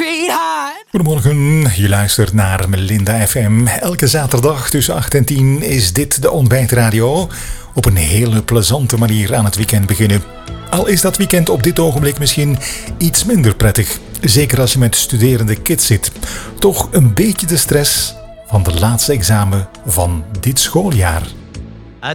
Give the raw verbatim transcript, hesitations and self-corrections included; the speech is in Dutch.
street hard. Goedemorgen, je luistert naar Melinda F M. Elke zaterdag tussen acht en tien is dit de ontbijtradio. Op een hele plezante manier aan het weekend beginnen. Al is dat weekend op dit ogenblik misschien iets minder prettig. Zeker als je met studerende kids zit. Toch een beetje de stress van de laatste examen van dit schooljaar.